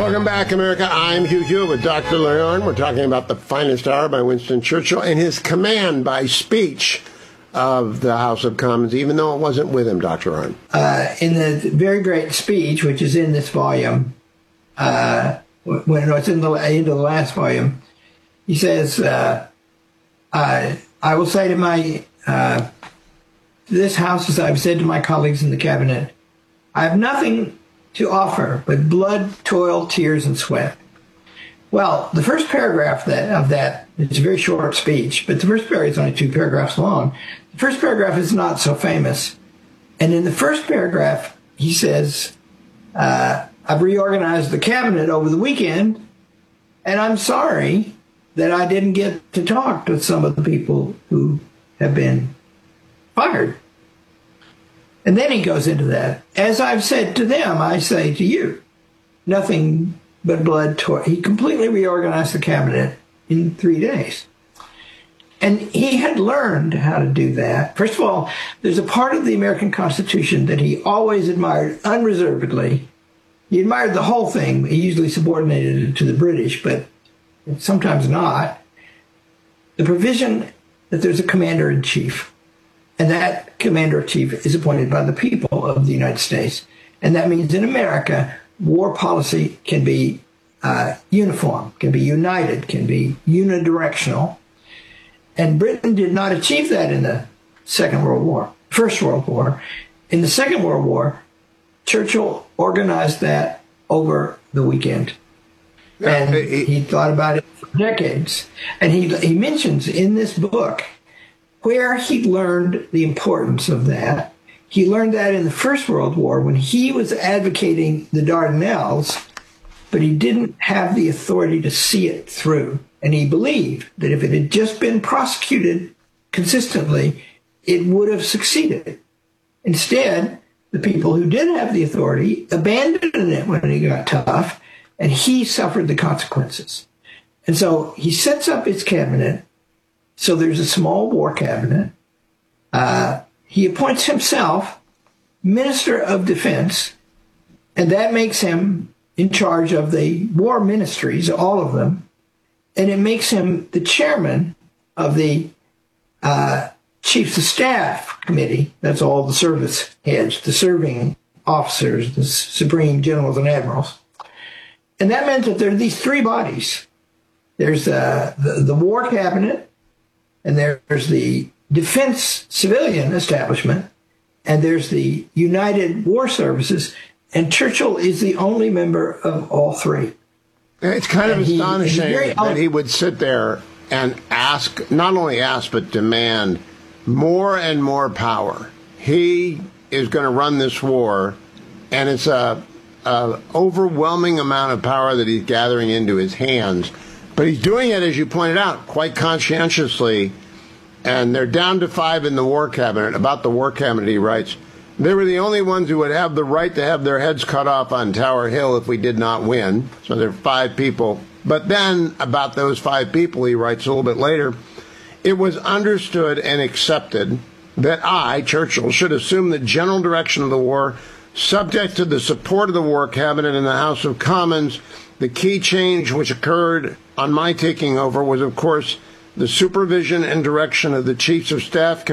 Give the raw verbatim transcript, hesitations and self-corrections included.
Welcome back, America. I'm Hugh Hewitt with Doctor Leon. We're talking about The Finest Hour by Winston Churchill and his command by speech of the House of Commons, even though it wasn't with him, Doctor Arnn. Uh, in the very great speech, which is in this volume, uh, when it's in the end of the last volume, he says, uh, I, I will say to my uh, this House, as I've said to my colleagues in the cabinet, I have nothing to offer but blood, toil, tears, and sweat. Well, the first paragraph that, of that, it's a very short speech, but the first paragraph is only two paragraphs long. The first paragraph is not so famous. And in the first paragraph, he says, uh, I've reorganized the cabinet over the weekend, and I'm sorry that I didn't get to talk to some of the people who have been fired. And then he goes into that. As I've said to them, I say to you, nothing but blood, toil. He completely reorganized the cabinet in three days. And he had learned how to do that. First of all, there's a part of the American Constitution that he always admired unreservedly. He admired the whole thing. He usually subordinated it to the British, but sometimes not. The provision that there's a commander-in-chief. And that commander-in-chief is appointed by the people of the United States. And that means in America, war policy can be uh, uniform, can be united, can be unidirectional. And Britain did not achieve that in the Second World War, First World War. In the Second World War, Churchill organized that over the weekend. Yeah, and he, he thought about it for decades. And he, he mentions in this book where he learned the importance of that. He learned that in the First World War when he was advocating the Dardanelles, but he didn't have the authority to see it through. And he believed that if it had just been prosecuted consistently, it would have succeeded. Instead, the people who did have the authority abandoned it when it got tough, and he suffered the consequences. And so he sets up his cabinet. So there's a small war cabinet. Uh, he appoints himself Minister of Defense, and that makes him in charge of the war ministries, all of them, and it makes him the chairman of the uh, Chiefs of Staff Committee. That's all the service heads, the serving officers, the supreme generals and admirals. And that meant that there are these three bodies. There's uh, the, the war cabinet, and there's the defense civilian establishment, and there's the United War Services, and Churchill is the only member of all three. It's kind of he, astonishing that he would sit there and ask, not only ask, but demand more and more power. He is going to run this war, and it's a, a overwhelming amount of power that he's gathering into his hands. But he's doing it, as you pointed out, quite conscientiously, and they're down to five in the War Cabinet. About the War Cabinet, he writes, they were the only ones who would have the right to have their heads cut off on Tower Hill if we did not win. So there are five people. But then, about those five people, he writes a little bit later, it was understood and accepted that I, Churchill, should assume the general direction of the war, subject to the support of the War Cabinet in the House of Commons. The key change which occurred on my taking over was, of course, the supervision and direction of the Chiefs of Staff